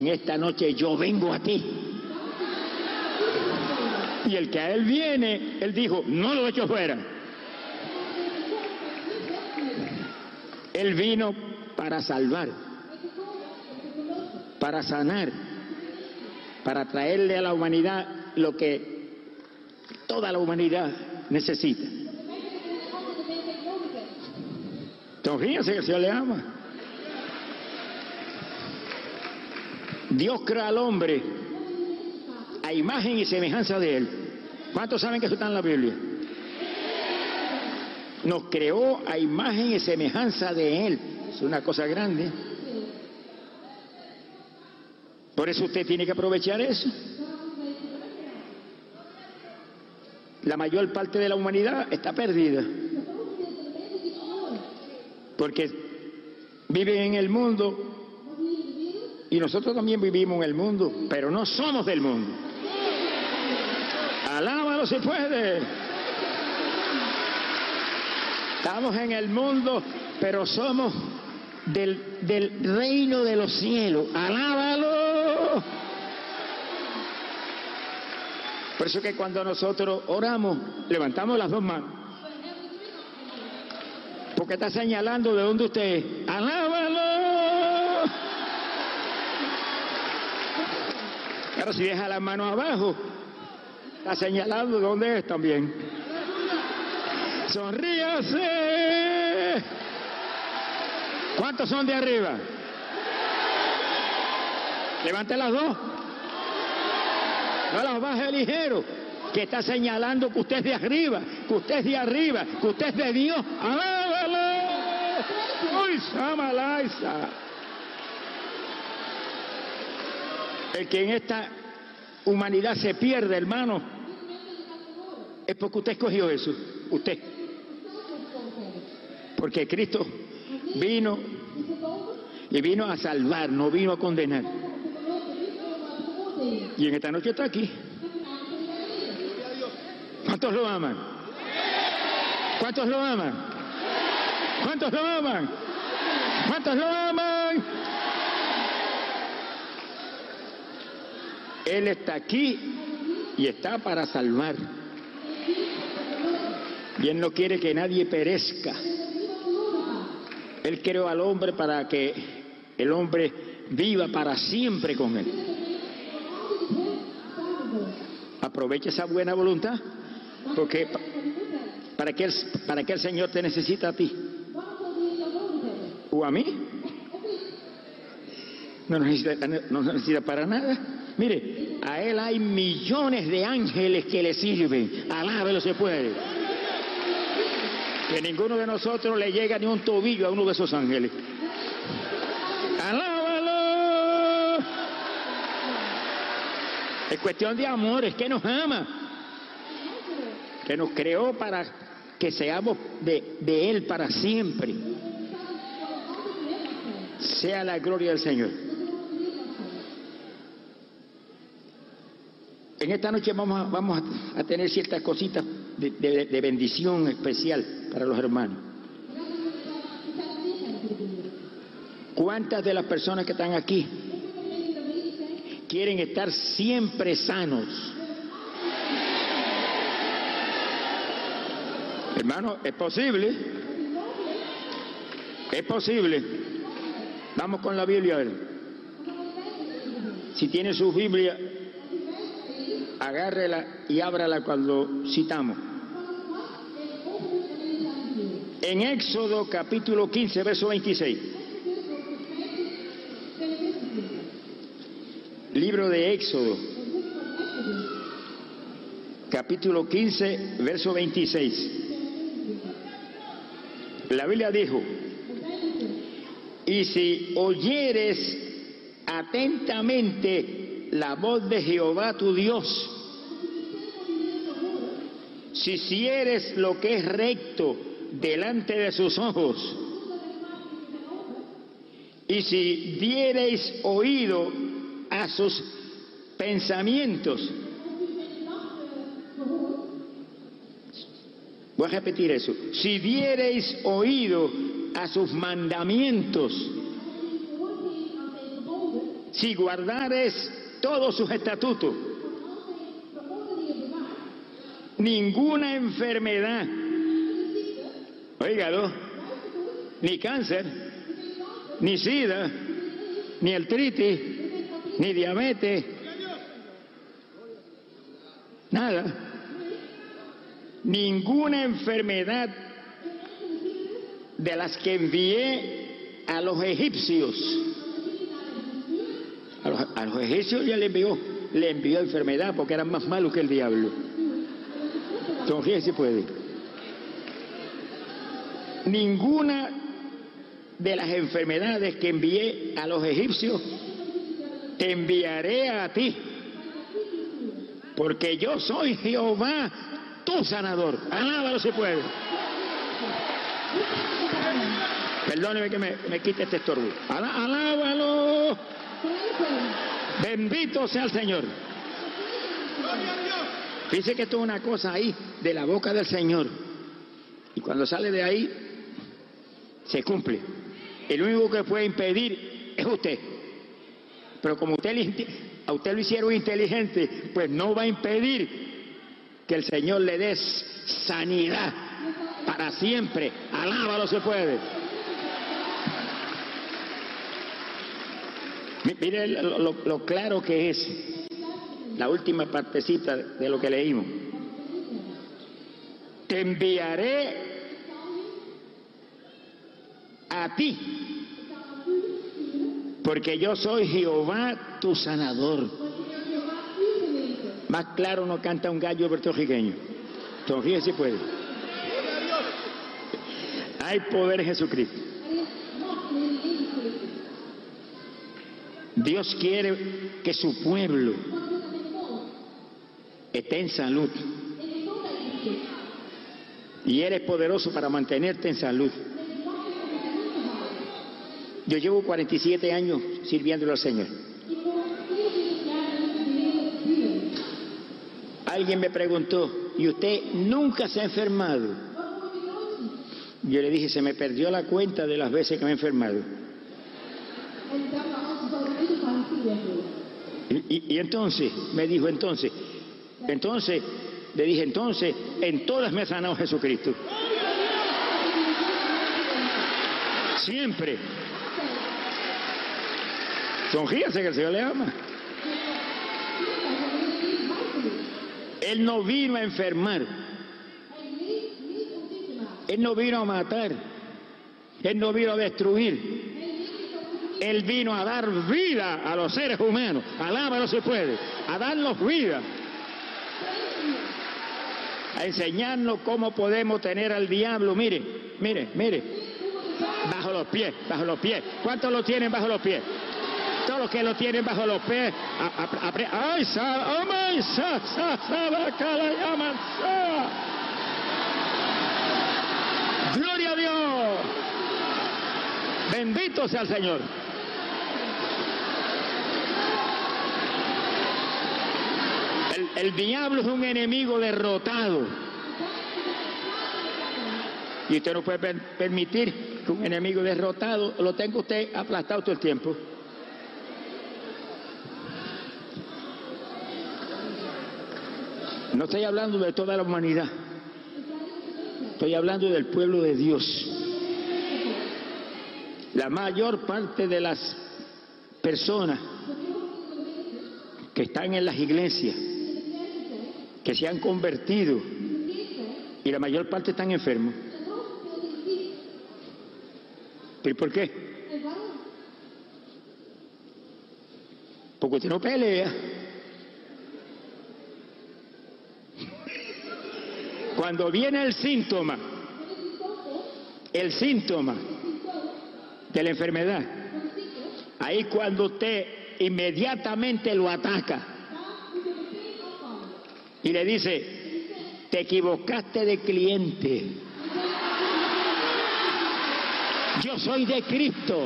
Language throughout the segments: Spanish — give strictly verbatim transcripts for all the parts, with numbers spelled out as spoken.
En esta noche yo vengo a ti. Y el que a él viene, él dijo, no lo echo fuera. Él vino para salvar, para sanar, para traerle a la humanidad lo que toda la humanidad necesita. Entonces fíjense que el Señor le ama. Dios creó al hombre a imagen y semejanza de Él. ¿Cuántos saben que eso está en la Biblia? Nos creó a imagen y semejanza de Él. Es una cosa grande. Por eso usted tiene que aprovechar eso. La mayor parte de la humanidad está perdida. Porque viven en el mundo. Y nosotros también vivimos en el mundo, pero no somos del mundo. Alábalo si puede. Estamos en el mundo, pero somos del, del reino de los cielos. Alábalo. Por eso que cuando nosotros oramos, levantamos las dos manos. Porque está señalando de dónde usted es. Alábalo. Pero si deja las manos abajo, está señalando dónde es también. Sonríase. ¿Cuántos son de arriba? Levante las dos. No las baje ligero, que está señalando que usted es de arriba, que usted es de arriba, que usted es de Dios. ¡Alábalo! ¡Uy, Samalaisa! El que en esta humanidad se pierde, hermano, es porque usted escogió eso, usted. Porque Cristo vino y vino a salvar, no vino a condenar. Y en esta noche está aquí. ¿Cuántos lo aman? ¿Cuántos lo aman? ¿Cuántos lo aman? ¿Cuántos lo aman? Él está aquí y está para salvar. Y Él no quiere que nadie perezca. Él creó al hombre para que el hombre viva para siempre con Él. Aprovecha esa buena voluntad, porque para que, el, para que el Señor te necesita a ti o a mí. No necesita, no necesita para nada. Mire, a Él hay millones de ángeles que le sirven. Alábelo se puede. Que ninguno de nosotros le llega ni un tobillo a uno de esos ángeles. Alábalo. Es cuestión de amor, es que nos ama. Que nos creó para que seamos de, de Él para siempre. Sea la gloria del Señor. En esta noche vamos a, vamos a, a tener ciertas cositas de, de, de bendición especial para los hermanos. ¿Cuántas de las personas que están aquí quieren estar siempre sanos? Hermano, es posible. Es posible. Vamos con la Biblia a ver. Si tiene su Biblia, agárrela y ábrala cuando citamos. En Éxodo capítulo quince, verso veintiséis. Libro de Éxodo, capítulo quince, verso veintiséis. La Biblia dijo: y si oyeres atentamente la voz de Jehová tu Dios, si hicieres lo que es recto delante de sus ojos, y si diereis oído a sus pensamientos. Voy a repetir eso. Si diereis oído a sus mandamientos si guardares todos sus estatutos, ninguna enfermedad, oígalo, ni cáncer, ni sida, ni artritis, ni diabetes, nada, ninguna enfermedad de las que envié a los egipcios. A los, a los egipcios ya le envió, le envió enfermedad porque eran más malos que el diablo. Entonces, si puede. Ninguna de las enfermedades que envié a los egipcios te enviaré a ti, porque yo soy Jehová, tu sanador. Alábalo si puede. Perdóneme que me, me quite este estorbo. Alá, alábalo. Bendito sea el Señor. Dice que esto es una cosa ahí de la boca del Señor, y cuando sale de ahí se cumple. El único que puede impedir es usted, pero como usted, a usted lo hicieron inteligente, pues no va a impedir que el Señor le dé sanidad para siempre. Alábalo se puede. Mire lo, lo, lo claro que es la última partecita de lo que leímos. Te enviaré a ti, porque yo soy Jehová tu sanador. Más claro no canta un gallo puertorriqueño. Entonces si puede. Hay poder en Jesucristo. Dios quiere que su pueblo esté en salud, y eres poderoso para mantenerte en salud. Yo llevo cuarenta y siete años sirviéndole al Señor. Alguien me preguntó, ¿y usted nunca se ha enfermado? Yo le dije, se me perdió la cuenta de las veces que me he enfermado. Y, y, y entonces, me dijo entonces, entonces, le dije entonces, en todas me ha sanado Jesucristo. Siempre. Sonríase que el Señor le ama. Él no vino a enfermar. Él no vino a matar. Él no vino a destruir. Él vino a dar vida a los seres humanos. Alábalo si puede. A darnos vida. A enseñarnos cómo podemos tener al diablo. Mire, mire, mire. Bajo los pies, bajo los pies. ¿Cuántos lo tienen bajo los pies? Todos los que lo tienen bajo los pies. A, a, a, ay, sa, oh, my, sa, sa, sa, la, cala, llaman, sa. Gloria a Dios. Bendito sea el Señor. El, el diablo es un enemigo derrotado. Y usted no puede per permitir que un enemigo derrotado lo tenga usted aplastado todo el tiempo. No estoy hablando de toda la humanidad. Estoy hablando del pueblo de Dios. La mayor parte de las personas que están en las iglesias, que se han convertido, y la mayor parte están enfermos. ¿Pero por qué? Porque usted no pelea. Cuando viene el síntoma, el síntoma de la enfermedad, ahí cuando usted inmediatamente lo ataca y le dice, te equivocaste de cliente, yo soy de Cristo.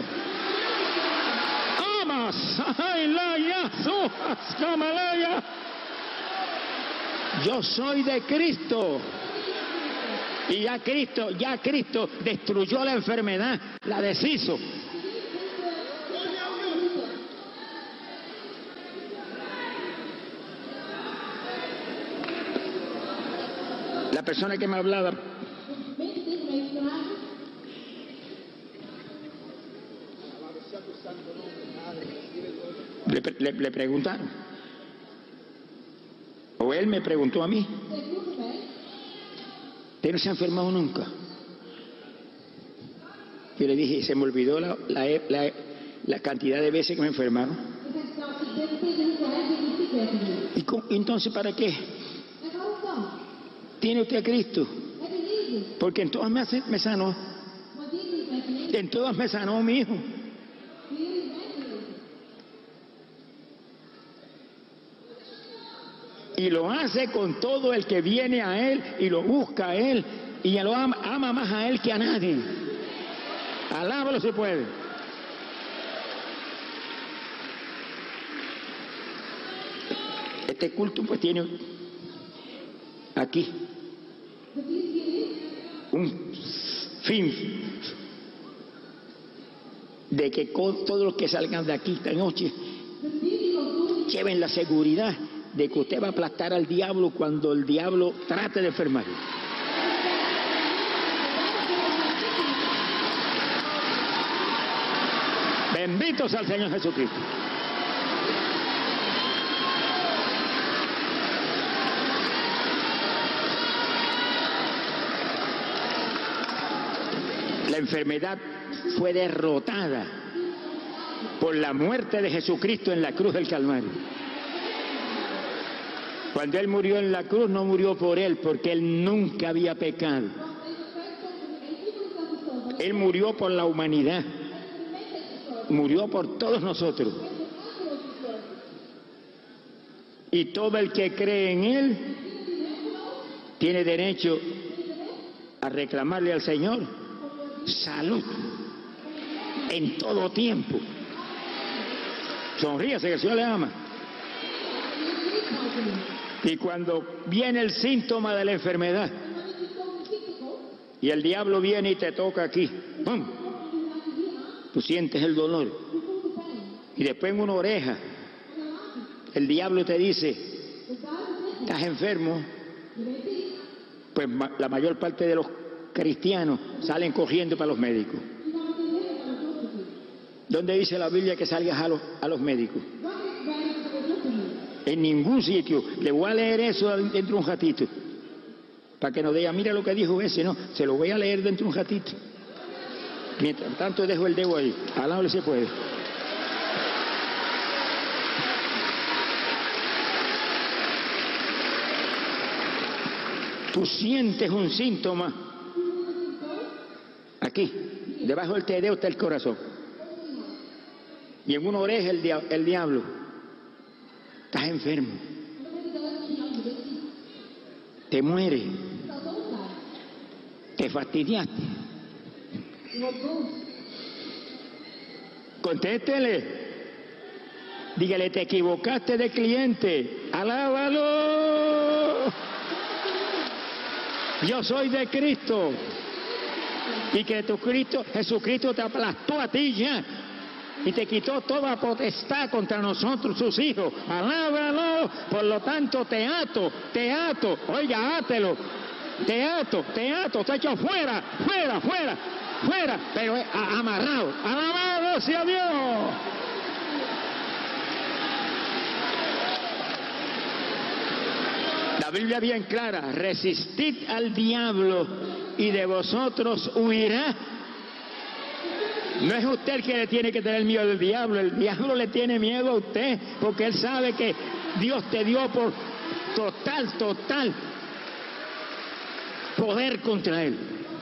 Yo soy de Cristo. Y ya Cristo, ya Cristo destruyó la enfermedad, la deshizo. La persona que me hablaba le, le, le preguntaron, o él me preguntó a mí, ¿usted no se ha enfermado nunca? Yo le dije, se me olvidó la, la, la, la cantidad de veces que me enfermaron. ¿Y con, entonces para qué tiene usted a Cristo? Porque en todas me, hace, me sanó. En todas me sanó mi hijo. Y lo hace con todo el que viene a Él y lo busca a Él y lo ama, ama más a Él que a nadie. Alábalo si puede. Este culto pues tiene aquí un fin de que con todos los que salgan de aquí esta noche lleven la seguridad de que usted va a aplastar al diablo cuando el diablo trate de enfermarlo. Benditos al Señor Jesucristo. La enfermedad fue derrotada por la muerte de Jesucristo en la cruz del Calvario. Cuando Él murió en la cruz, no murió por Él, porque Él nunca había pecado. Él murió por la humanidad. Murió por todos nosotros. Y todo el que cree en Él tiene derecho a reclamarle al Señor salud en todo tiempo. Sonríase, que el Señor le ama. Y cuando viene el síntoma de la enfermedad y el diablo viene y te toca aquí, ¡pum!, tú sientes el dolor. Y después en una oreja el diablo te dice, estás enfermo. Pues la mayor parte de los cristianos salen corriendo para los médicos. ¿Dónde dice la Biblia que salgas a los, a los médicos? En ningún sitio. Le voy a leer eso dentro de un ratito, para que nos diga, mira lo que dijo ese. No, se lo voy a leer dentro de un ratito. Mientras tanto dejo el dedo ahí. Alábale se puede. Tú sientes un síntoma aquí, debajo del dedo está el corazón, y en una oreja el, dia el diablo. Estás enfermo, te mueres, te fastidiaste. Contéstele, dígale, te equivocaste de cliente. Alábalo. Yo soy de Cristo, y que tu Cristo, Jesucristo te aplastó a ti ya y te quitó toda potestad contra nosotros, sus hijos. Alábalo. Por lo tanto, te ato, te ato, oiga, átelo, te ato, te ato, te echo fuera, fuera, fuera, fuera, pero amarrado. Alabado sea Dios. La Biblia bien clara, resistid al diablo y de vosotros huirá. No es usted el que le tiene que tener miedo al diablo, el diablo le tiene miedo a usted, porque él sabe que Dios te dio por total, total poder contra él.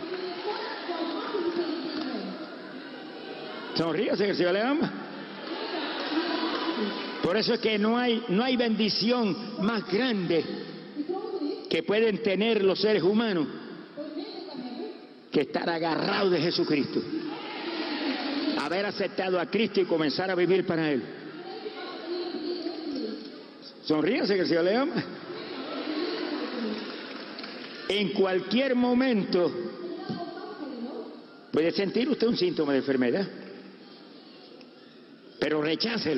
Sonríase, que el Señor le ama. Por eso es que no hay, no hay bendición más grande que pueden tener los seres humanos que estar agarrados de Jesucristo, haber aceptado a Cristo y comenzar a vivir para Él. Sonríase, que el Señor le ama. En cualquier momento puede sentir usted un síntoma de enfermedad, pero rechácelo,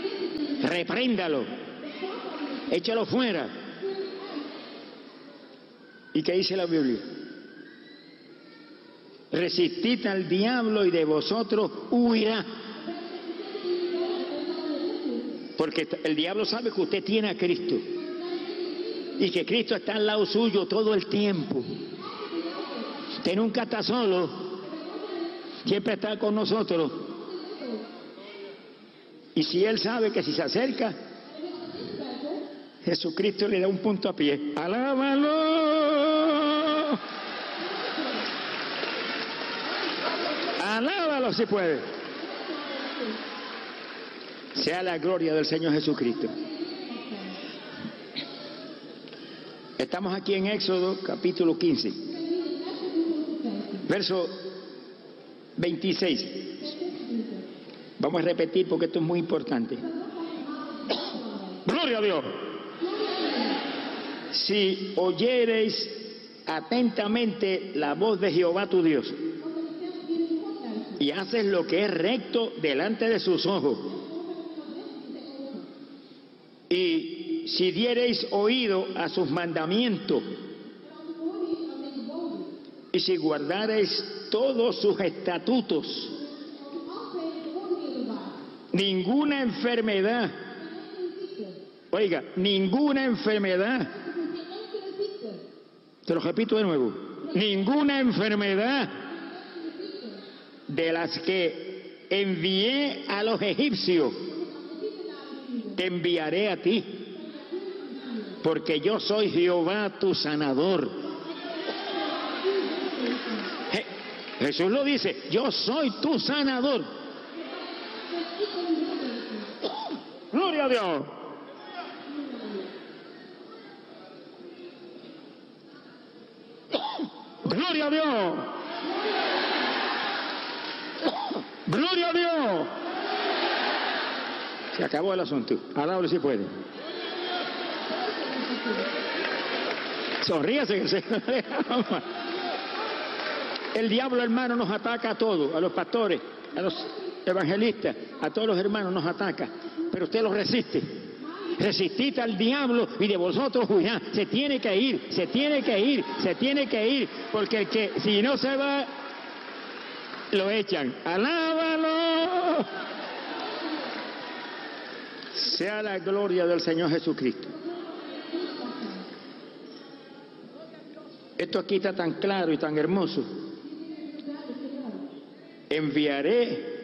repréndalo, échalo fuera. ¿Y qué dice la Biblia? Resistid al diablo y de vosotros huirá. Porque el diablo sabe que usted tiene a Cristo y que Cristo está al lado suyo todo el tiempo. Usted nunca está solo, siempre está con nosotros. Y si él sabe que si se acerca, Jesucristo le da un punto a pie. ¡Alábalo! ¡Alábalo si puede! Sea la gloria del Señor Jesucristo. Estamos aquí en Éxodo capítulo quince, verso veintiséis. Vamos a repetir porque esto es muy importante. Gloria a Dios. Si oyereis atentamente la voz de Jehová tu Dios y haces lo que es recto delante de sus ojos, y si diereis oído a sus mandamientos y si guardareis todos sus estatutos, ninguna enfermedad, oiga, ninguna enfermedad, te lo repito de nuevo, ninguna enfermedad de las que envié a los egipcios te enviaré a ti, porque yo soy Jehová tu sanador. Je- Jesús lo dice, yo soy tu sanador. Gloria a Dios. Gloria a Dios. Gloria a Dios. Se acabó el asunto. Alábalo si puede. Sonríase que el Señor le ama. El diablo, hermano, nos ataca a todos, a los pastores, a los evangelistas, a todos los hermanos nos ataca, pero usted los resiste. Resistid al diablo y de vosotros huirá. Se tiene que ir, se tiene que ir, se tiene que ir, porque el que si no se va, lo echan. ¡Alábalo! Sea la gloria del Señor Jesucristo. Esto aquí está tan claro y tan hermoso. Enviaré,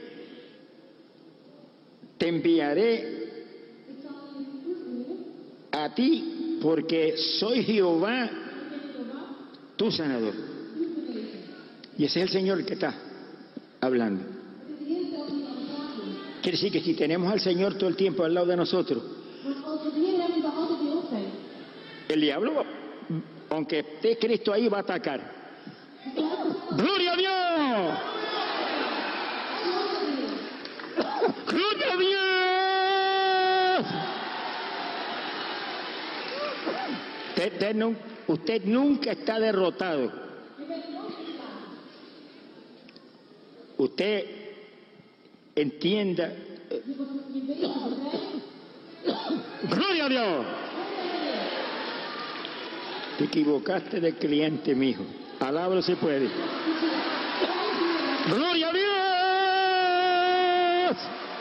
te enviaré a ti, porque soy Jehová, tu sanador. Y ese es el Señor que está hablando. Quiere decir que si tenemos al Señor todo el tiempo al lado de nosotros, el diablo, aunque esté Cristo ahí, va a atacar. ¡Gloria a Dios! ¡Gloria a Dios! Usted, usted, no, usted nunca está derrotado. Usted entienda. ¡Gloria a Dios! Te equivocaste de cliente, mijo. Alábalo si puede. ¡Gloria a Dios!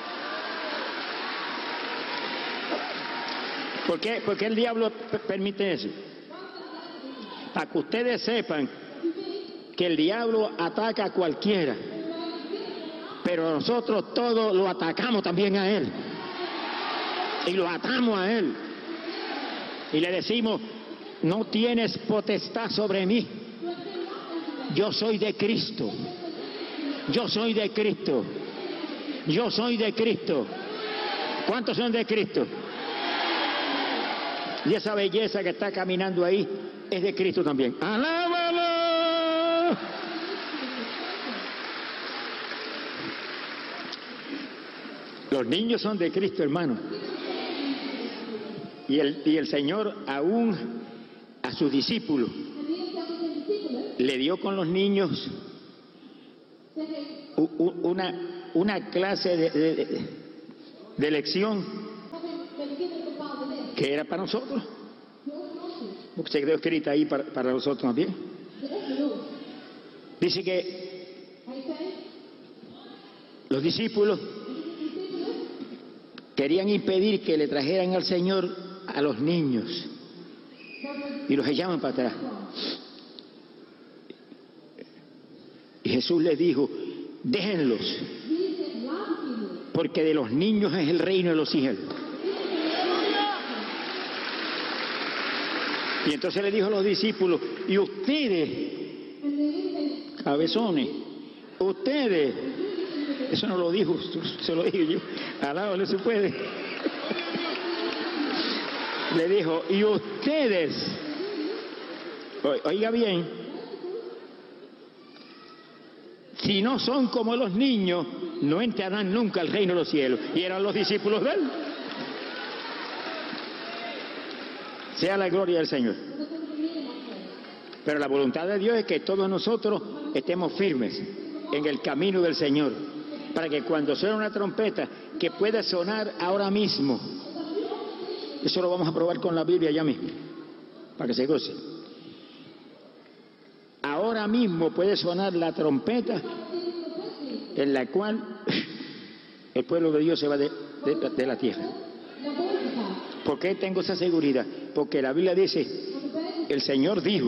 ¿Por qué? ¿Por qué el diablo permite eso? Para que ustedes sepan que el diablo ataca a cualquiera, pero nosotros todos lo atacamos también a él y lo atamos a él y le decimos: no tienes potestad sobre mí, yo soy de Cristo, yo soy de Cristo, yo soy de Cristo. ¿Cuántos son de Cristo? Y esa belleza que está caminando ahí es de Cristo también. ¡Alábalo! Los niños son de Cristo, hermano. Y el, y el Señor aún a sus discípulos le dio con los niños una, una clase de, de, de lección que era para nosotros. porque se quedó escrita ahí para, para nosotros también. Dice que los discípulos querían impedir que le trajeran al Señor a los niños y los echaban para atrás. Y Jesús les dijo, déjenlos, porque de los niños es el reino de los cielos. Y entonces le dijo a los discípulos, y ustedes, cabezones, ustedes, eso no lo dijo, se lo dije yo, al lado no se puede. Le dijo, y ustedes, oiga bien, si no son como los niños, no entrarán nunca al reino de los cielos. Y eran los discípulos de él. Sea la gloria del Señor. Pero la voluntad de Dios es que todos nosotros estemos firmes en el camino del Señor, para que cuando suene una trompeta, que pueda sonar ahora mismo. Eso lo vamos a probar con la Biblia ya mismo, para que se goce. Ahora mismo puede sonar la trompeta en la cual el pueblo de Dios se va de, de, de la tierra. ¿Por qué tengo esa seguridad? Porque la Biblia dice, el Señor dijo,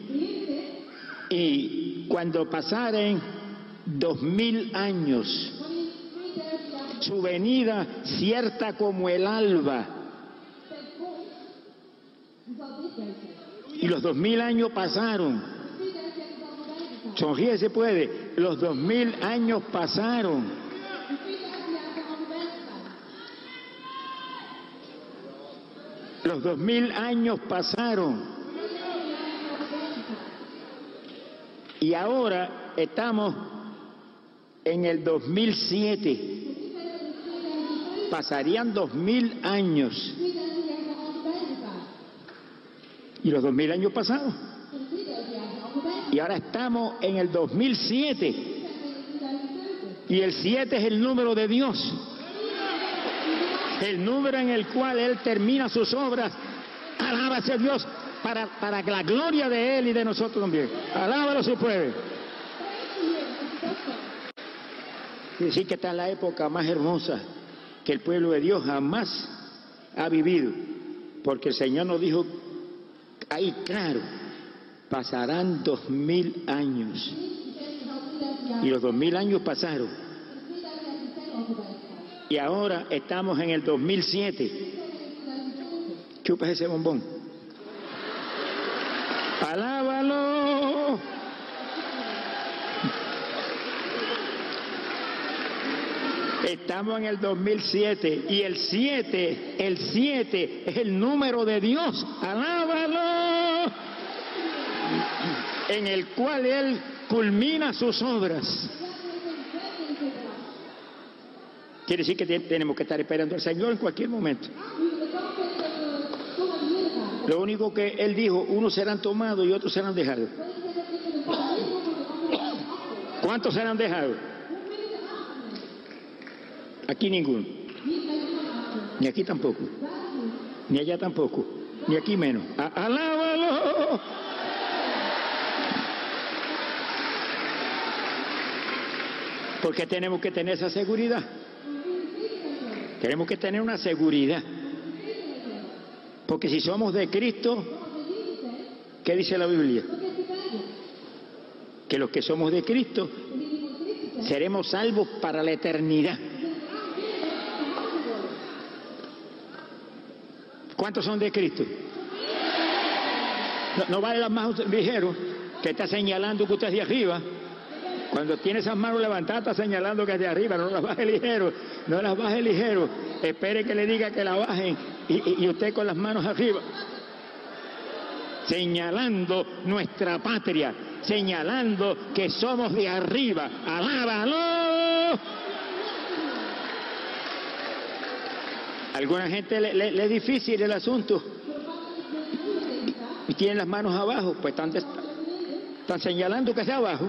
y cuando pasaren dos mil años, su venida cierta como el alba. Y los dos mil años pasaron. Sonríe se puede. Los dos mil años pasaron. Los dos mil años pasaron. Y ahora estamos en el dos mil siete. Pasarían dos mil años. Y los dos mil años pasaron. Y ahora estamos en el dos mil siete. Y el siete es el número de Dios. El número en el cual Él termina sus obras. Alábase Dios para, para la gloria de Él y de nosotros también. Alábalo si puede. Quiere decir que está en la época más hermosa que el pueblo de Dios jamás ha vivido. Porque el Señor nos dijo ahí claro, pasarán dos mil años. Y los dos mil años pasaron. Y ahora estamos en el dos mil siete. Chupas ese bombón. Alábalo. Estamos en el dos mil siete. Y el siete, el siete es el número de Dios. Alábalo. En el cual Él culmina sus obras. Quiere decir que tenemos que estar esperando al Señor en cualquier momento. Lo único que Él dijo, unos serán tomados y otros serán dejados. ¿Cuántos serán dejados? Aquí ninguno. Ni aquí tampoco. Ni allá tampoco. Ni aquí menos. ¡Alábalo! Porque tenemos que tener esa seguridad. Tenemos que tener una seguridad. Porque si somos de Cristo, ¿qué dice la Biblia? Que los que somos de Cristo seremos salvos para la eternidad. ¿Cuántos son de Cristo? No, no vale las manos ligeros, que está señalando que usted es de arriba. Cuando tiene esas manos levantadas está señalando que es de arriba, no las baje ligero, no las baje ligero, espere que le diga que la bajen y, y, y usted con las manos arriba, señalando nuestra patria, señalando que somos de arriba. ¡Alábalo! A alguna gente le, le, le es difícil el asunto y tienen las manos abajo, pues están, están señalando que es de abajo.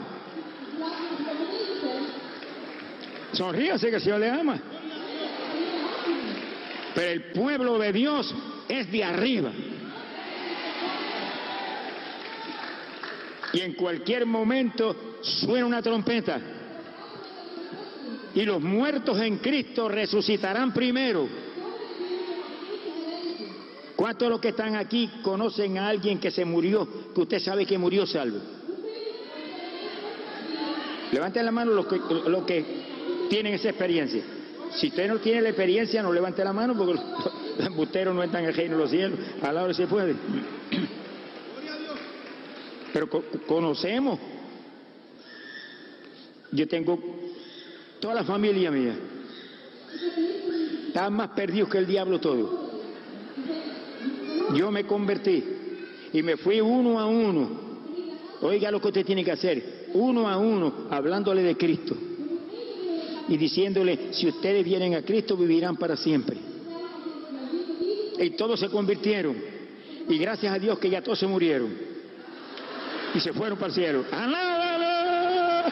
Sonríase que el Señor le ama. Pero el pueblo de Dios es de arriba. Y en cualquier momento suena una trompeta. Y los muertos en Cristo resucitarán primero. ¿Cuántos de los que están aquí conocen a alguien que se murió, que usted sabe que murió salvo? Levanten la mano los que, los que tienen esa experiencia. Si usted no tiene la experiencia, no levante la mano, porque los embusteros no están en el reino de los cielos. A la hora se puede. Pero co conocemos. Yo tengo toda la familia mía. Están más perdidos que el diablo todo. Yo me convertí y me fui uno a uno. Oiga lo que usted tiene que hacer. Uno a uno, hablándole de Cristo. Y diciéndole, si ustedes vienen a Cristo, vivirán para siempre. Y todos se convirtieron. Y gracias a Dios que ya todos se murieron. Y se fueron para el cielo. ¡Alábalo!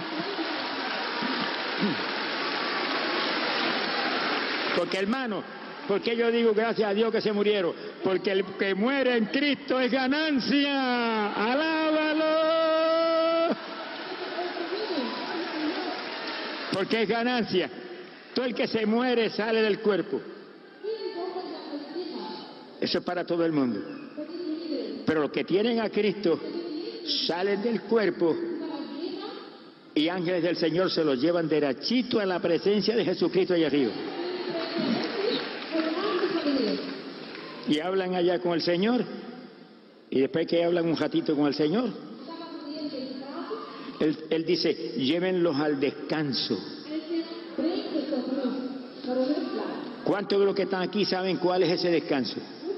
Porque hermano, ¿por qué yo digo gracias a Dios que se murieron? Porque el que muere en Cristo es ganancia. ¡Alábalo! Porque es ganancia. Todo el que se muere sale del cuerpo. Eso es para todo el mundo. Pero los que tienen a Cristo salen del cuerpo y ángeles del Señor se los llevan derechito a la presencia de Jesucristo allá arriba. Y hablan allá con el Señor, y después que hablan un ratito con el Señor, él, él dice, llévenlos al descanso. ¿Cuántos de los que están aquí saben cuál es ese descanso?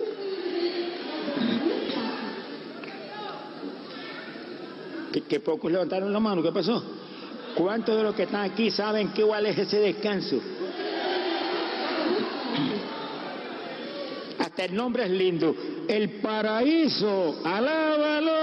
Que, que pocos levantaron la mano, ¿qué pasó? ¿Cuántos de los que están aquí saben cuál es ese descanso? Hasta el nombre es lindo, el paraíso, alábalo.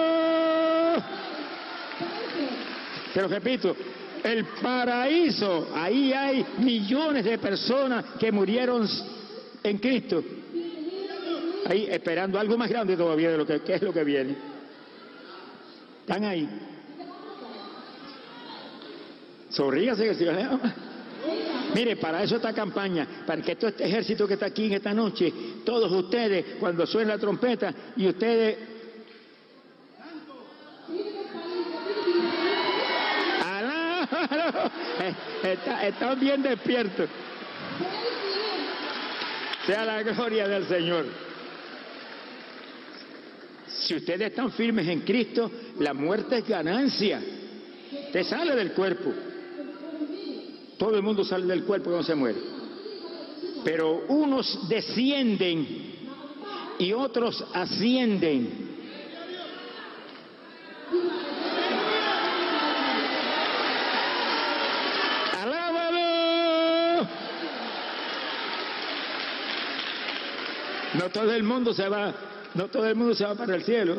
Pero repito, el paraíso, ahí hay millones de personas que murieron en Cristo, ahí esperando algo más grande todavía de lo que, que es lo que viene. Están ahí. Sonríase que se mire, para eso esta campaña, para que todo este ejército que está aquí en esta noche, todos ustedes, cuando suene la trompeta, y ustedes ¡alá! Está, están bien despiertos. Sea la gloria del Señor. Si ustedes están firmes en Cristo, la muerte es ganancia. Te sale del cuerpo. Todo el mundo sale del cuerpo cuando se muere. Pero unos descienden y otros ascienden. ¡Alábalo! No todo el mundo se va, no todo el mundo se va para el cielo.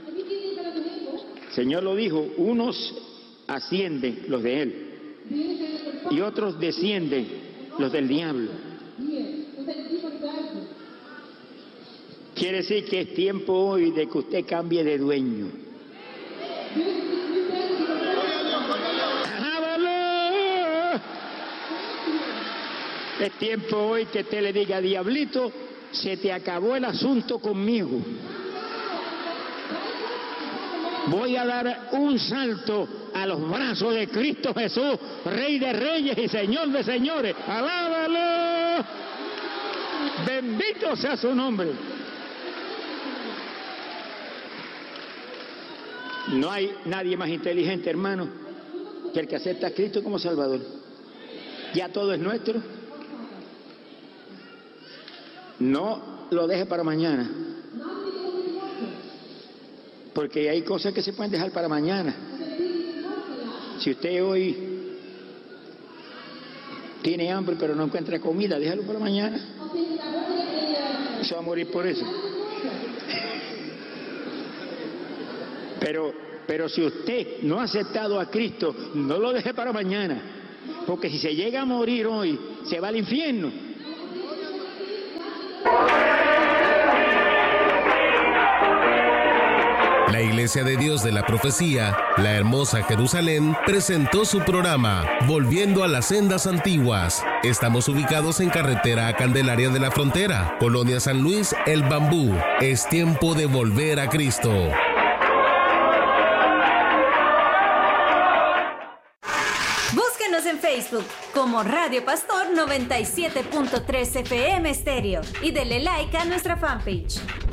El Señor lo dijo, unos ascienden, los de Él, y otros descienden, los del diablo. Quiere decir que es tiempo hoy de que usted cambie de dueño. ¡Alábalo! Es tiempo hoy que usted le diga, diablito, se te acabó el asunto conmigo. Voy a dar un salto a los brazos de Cristo Jesús, Rey de Reyes y Señor de Señores. ¡Alábalo! Bendito sea su nombre. No hay nadie más inteligente, hermano, que el que acepta a Cristo como Salvador. Ya todo es nuestro. No lo deje para mañana. Porque hay cosas que se pueden dejar para mañana. Si usted hoy tiene hambre pero no encuentra comida, déjalo para mañana. Se va a morir por eso. Pero, pero si usted no ha aceptado a Cristo, no lo deje para mañana. Porque si se llega a morir hoy, se va al infierno. La La Iglesia de Dios de la Profecía, la hermosa Jerusalén, presentó su programa Volviendo a las Sendas Antiguas. Estamos ubicados en carretera a Candelaria de la Frontera, Colonia San Luis, El Bambú. Es tiempo de volver a Cristo. Búsquenos en Facebook como Radio Pastor noventa y siete punto tres F M Estéreo y dele like a nuestra fanpage.